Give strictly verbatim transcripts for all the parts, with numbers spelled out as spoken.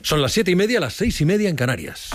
Son las siete y media, las seis y media en Canarias.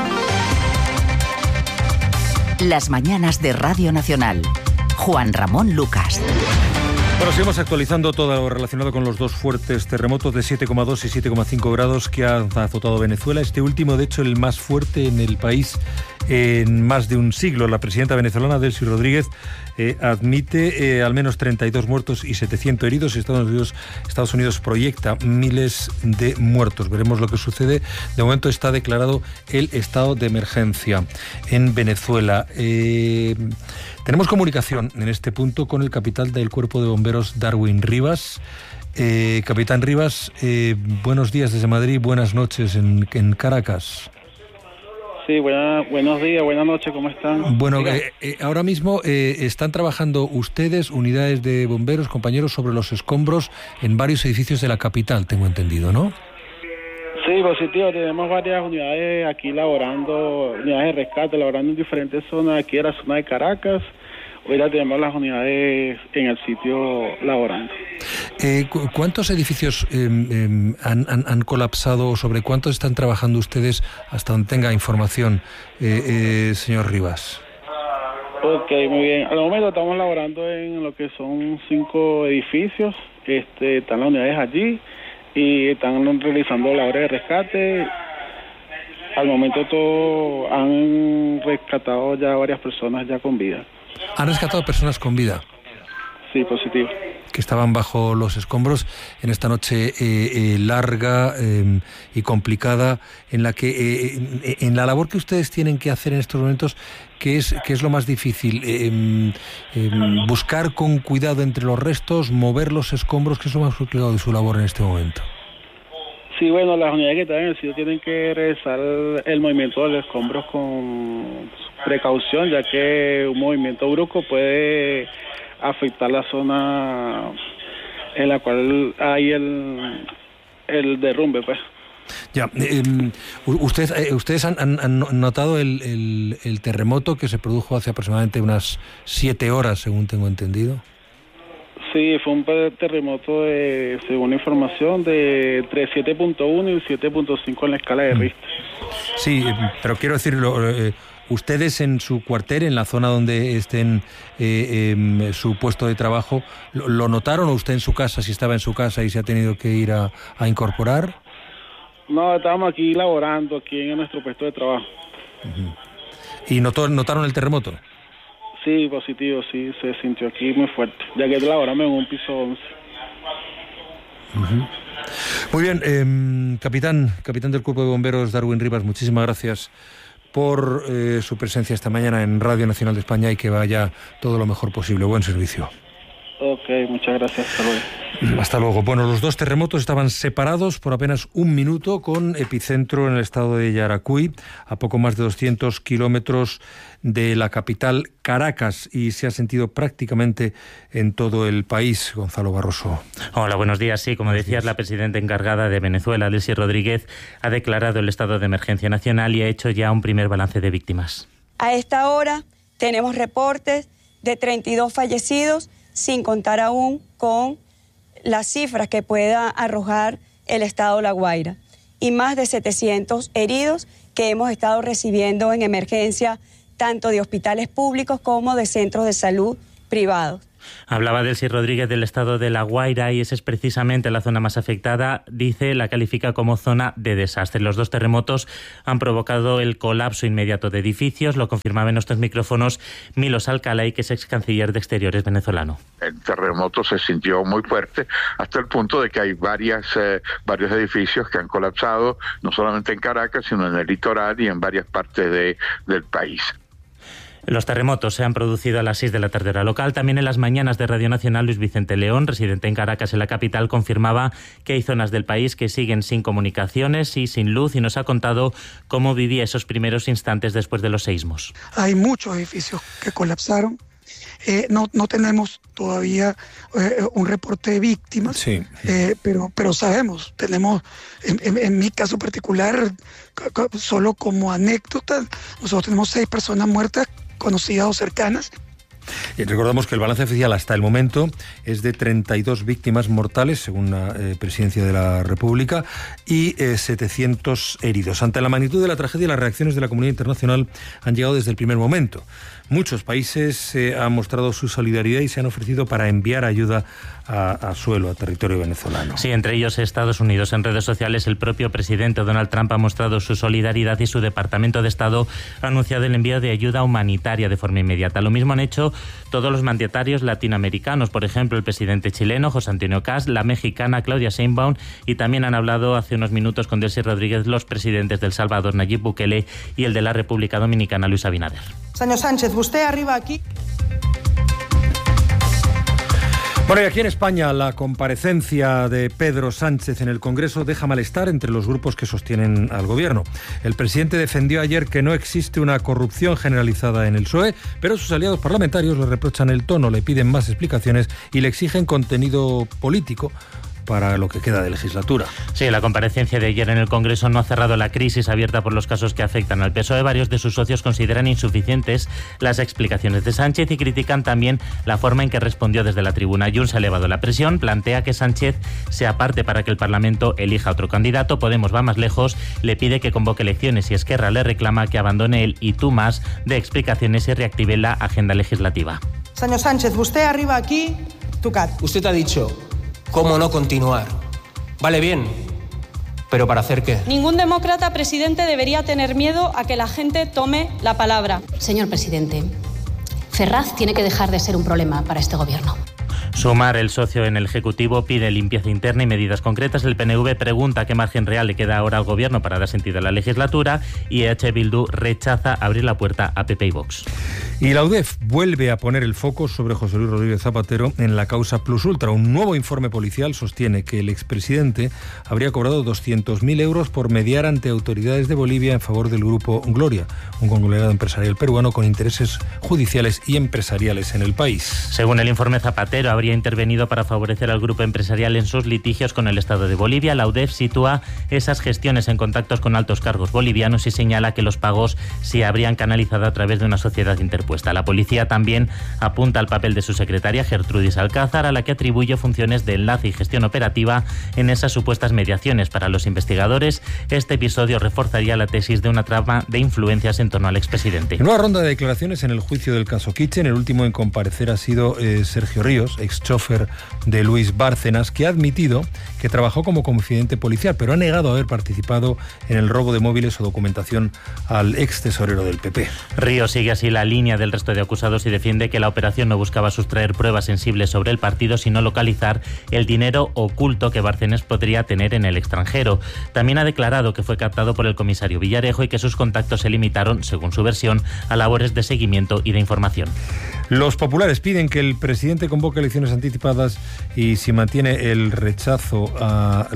Las mañanas de Radio Nacional. Juan Ramón Lucas. Bueno, seguimos actualizando todo lo relacionado con los dos fuertes terremotos de siete coma dos y siete coma cinco grados que han azotado Venezuela. Este último, de hecho, el más fuerte en el país en más de un siglo. La presidenta venezolana, Delcy Rodríguez, eh, admite eh, al menos treinta y dos muertos y setecientos heridos. Estados Unidos, Estados Unidos proyecta miles de muertos. Veremos lo que sucede. De momento está declarado el estado de emergencia en Venezuela. Eh, tenemos comunicación en este punto con el capitán del Cuerpo de Bomberos, Darwin Rivas. Eh, capitán Rivas, eh, buenos días desde Madrid, buenas noches en, en Caracas. Sí, buena, buenos días, buenas noches, ¿cómo están? Bueno, eh, eh, ahora mismo eh, están trabajando ustedes, unidades de bomberos, compañeros, sobre los escombros en varios edificios de la capital, tengo entendido, ¿no? Sí, positivo, tenemos varias unidades aquí laborando, unidades de rescate, laborando en diferentes zonas, aquí en la zona de Caracas. Hoy ya tenemos las unidades en el sitio laborando. Eh, cu- ¿Cuántos edificios eh, eh, han, han, han colapsado? ¿Sobre cuántos están trabajando ustedes hasta donde tenga información, eh, eh, señor Rivas? Ok, muy bien. Al momento estamos laborando en lo que son cinco edificios. Este, están las unidades allí y están realizando labores de rescate. Al momento todo, han rescatado ya varias personas ya con vida. ¿Han rescatado personas con vida? Sí, positivo. Que estaban bajo los escombros en esta noche eh, eh, larga eh, y complicada, en la que eh, en, en la labor que ustedes tienen que hacer en estos momentos, ¿qué es, qué es lo más difícil? Eh, eh, buscar con cuidado entre los restos, mover los escombros, ¿qué es lo más complicado de su labor en este momento? Sí, bueno, las unidades que están en el sitio tienen que realizar el movimiento de los escombros con precaución, ya que un movimiento brusco puede afectar la zona en la cual hay el, el derrumbe, pues. Ya, eh, usted, eh, ustedes han, han, han notado el, el, el terremoto que se produjo hace aproximadamente unas siete horas, según tengo entendido. Sí, fue un terremoto, de, según la información, de entre siete punto uno y siete punto cinco en la escala de Richter. Sí, pero quiero decirlo, eh, ustedes en su cuartel, en la zona donde estén eh, eh, su puesto de trabajo, ¿lo, ¿lo notaron o usted en su casa, si estaba en su casa y se ha tenido que ir a, a incorporar? No, estábamos aquí laborando, aquí en nuestro puesto de trabajo. Uh-huh. ¿Y notó, notaron el terremoto? Sí, positivo, sí, se sintió aquí muy fuerte, ya que laboramos en un piso once. Uh-huh. Muy bien, eh, capitán, capitán del Cuerpo de Bomberos, Darwin Rivas, muchísimas gracias por eh, su presencia esta mañana en Radio Nacional de España y que vaya todo lo mejor posible. Buen servicio. Ok, muchas gracias, hasta luego. Hasta luego. Bueno, los dos terremotos estaban separados por apenas un minuto, con epicentro en el estado de Yaracuy, a poco más de doscientos kilómetros de la capital, Caracas, y se ha sentido prácticamente en todo el país. Gonzalo Barroso. Hola, buenos días. Sí, como buenos decías, días. La presidenta encargada de Venezuela, Delcy Rodríguez, ha declarado el estado de emergencia nacional y ha hecho ya un primer balance de víctimas. A esta hora tenemos reportes de treinta y dos fallecidos, sin contar aún con las cifras que pueda arrojar el estado La Guaira, y más de setecientos heridos que hemos estado recibiendo en emergencia, tanto de hospitales públicos como de centros de salud privados. Hablaba Delcy Rodríguez del estado de La Guaira y esa es precisamente la zona más afectada. Dice, la califica como zona de desastre. Los dos terremotos han provocado el colapso inmediato de edificios. Lo confirmaba en estos micrófonos Milos Alcalay, que es ex canciller de Exteriores venezolano. El terremoto se sintió muy fuerte hasta el punto de que hay varias, eh, varios edificios que han colapsado, no solamente en Caracas, sino en el litoral y en varias partes de, del país. Los terremotos se han producido a las seis de la tarde hora local. También en las mañanas de Radio Nacional, Luis Vicente León, residente en Caracas, en la capital, confirmaba que hay zonas del país que siguen sin comunicaciones y sin luz, y nos ha contado cómo vivía esos primeros instantes después de los seísmos. Hay muchos edificios que colapsaron. Eh, no, no tenemos todavía eh, un reporte de víctimas, sí. eh, pero, pero sabemos, tenemos, en, en, en mi caso particular, solo como anécdota, nosotros tenemos seis personas muertas, conocidas o cercanas, Y recordamos que el balance oficial hasta el momento es de treinta y dos víctimas mortales, según la eh, Presidencia de la República, y eh, setecientos heridos. Ante la magnitud de la tragedia, las reacciones de la comunidad internacional han llegado desde el primer momento. Muchos países eh, han mostrado su solidaridad y se han ofrecido para enviar ayuda a, a suelo, a territorio venezolano. Sí, entre ellos Estados Unidos. En redes sociales, el propio presidente Donald Trump ha mostrado su solidaridad y su Departamento de Estado ha anunciado el envío de ayuda humanitaria de forma inmediata. Lo mismo han hecho todos los mandatarios latinoamericanos, por ejemplo, el presidente chileno José Antonio Kast, la mexicana Claudia Sheinbaum, y también han hablado hace unos minutos con Delcy Rodríguez los presidentes de El Salvador, Nayib Bukele, y el de la República Dominicana, Luis Abinader. Señor Sánchez, usted arriba aquí. Bueno, y aquí en España la comparecencia de Pedro Sánchez en el Congreso deja malestar entre los grupos que sostienen al gobierno. El presidente defendió ayer que no existe una corrupción generalizada en el P S O E, pero sus aliados parlamentarios le reprochan el tono, le piden más explicaciones y le exigen contenido político para lo que queda de legislatura. Sí, la comparecencia de ayer en el Congreso no ha cerrado la crisis abierta por los casos que afectan al P S O E. Varios de sus socios consideran insuficientes las explicaciones de Sánchez y critican también la forma en que respondió desde la tribuna. Junts ha elevado la presión, plantea que Sánchez se aparte para que el Parlamento elija otro candidato. Podemos va más lejos, le pide que convoque elecciones y Esquerra le reclama que abandone el y tú más de explicaciones y reactive la agenda legislativa. Señor Sánchez, usted arriba aquí, Tucat. Usted ha dicho cómo no continuar. Vale, bien, pero ¿para hacer qué? Ningún demócrata, presidente, debería tener miedo a que la gente tome la palabra. Señor presidente, Ferraz tiene que dejar de ser un problema para este gobierno. Sumar, el socio en el Ejecutivo, pide limpieza interna y medidas concretas. El P N V pregunta qué margen real le queda ahora al Gobierno para dar sentido a la legislatura y E H Bildu rechaza abrir la puerta a P P y Vox. Y la U D E F vuelve a poner el foco sobre José Luis Rodríguez Zapatero en la causa Plus Ultra. Un nuevo informe policial sostiene que el expresidente habría cobrado doscientos mil euros por mediar ante autoridades de Bolivia en favor del grupo Gloria, un conglomerado empresarial peruano con intereses judiciales y empresariales en el país. Según el informe, Zapatero habría intervenido para favorecer al grupo empresarial en sus litigios con el Estado de Bolivia. La U D E F sitúa esas gestiones en contactos con altos cargos bolivianos y señala que los pagos se habrían canalizado a través de una sociedad interpuesta. La policía también apunta al papel de su secretaria, Gertrudis Alcázar, a la que atribuye funciones de enlace y gestión operativa en esas supuestas mediaciones. Para los investigadores, este episodio reforzaría la tesis de una trama de influencias en torno al expresidente. Nueva ronda de declaraciones en el juicio del caso Kitchen. El último en comparecer ha sido eh, Sergio Ríos, ex chofer de Luis Bárcenas, que ha admitido que trabajó como confidente policial, pero ha negado haber participado en el robo de móviles o documentación al ex tesorero del P P. Ríos sigue así la línea del resto de acusados y defiende que la operación no buscaba sustraer pruebas sensibles sobre el partido, sino localizar el dinero oculto que Bárcenas podría tener en el extranjero. También ha declarado que fue captado por el comisario Villarejo y que sus contactos se limitaron, según su versión, a labores de seguimiento y de información. Los populares piden que el presidente convoque elecciones anticipadas y si mantiene el rechazo a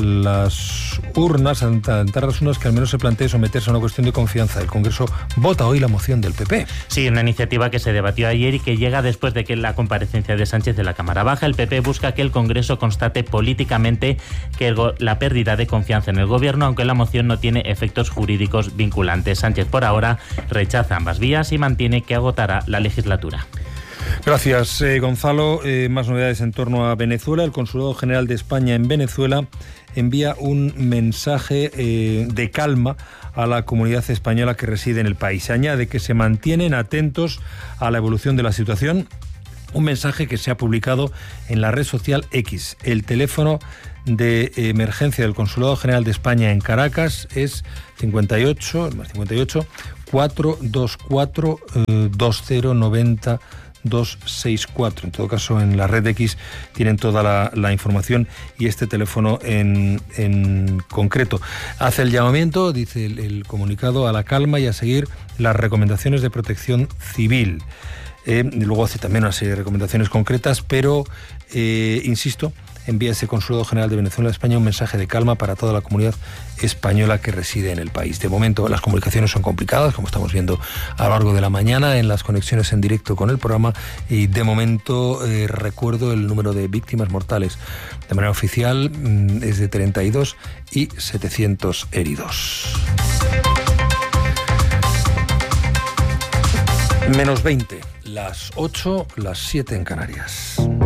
las urnas, a entrar las urnas, que al menos se plantee someterse a una cuestión de confianza. El Congreso vota hoy la moción del P P. Sí, una iniciativa que se debatió ayer y que llega después de que la comparecencia de Sánchez de la Cámara Baja. El P P busca que el Congreso constate políticamente que el la pérdida de confianza en el Gobierno, aunque la moción no tiene efectos jurídicos vinculantes. Sánchez por ahora rechaza ambas vías y mantiene que agotará la legislatura. Gracias, eh, Gonzalo. Eh, más novedades en torno a Venezuela. El Consulado General de España en Venezuela envía un mensaje eh, de calma a la comunidad española que reside en el país. Se añade que se mantienen atentos a la evolución de la situación. Un mensaje que se ha publicado en la red social X. El teléfono de emergencia del Consulado General de España en Caracas es cincuenta y ocho, cincuenta y ocho, cuatrocientos veinticuatro, dos cero noventa, dos seis cuatro. En todo caso, en la red X tienen toda la, la información y este teléfono en, en concreto. Hace el llamamiento, dice el, el comunicado, a la calma y a seguir las recomendaciones de protección civil. Eh, luego hace también una serie de recomendaciones concretas, pero, eh, insisto, envía ese Consulado General de Venezuela a España un mensaje de calma para toda la comunidad española que reside en el país. De momento las comunicaciones son complicadas, como estamos viendo a lo largo de la mañana en las conexiones en directo con el programa, y de momento eh, recuerdo el número de víctimas mortales. De manera oficial mmm, es de treinta y dos y setecientos heridos. Menos veinte. La las ocho, las siete en Canarias.